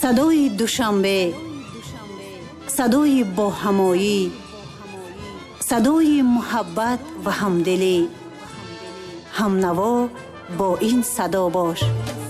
صدای دوشنبه، صدای با همایی، صدای محبت و همدلی. همنوا با این صدا باش.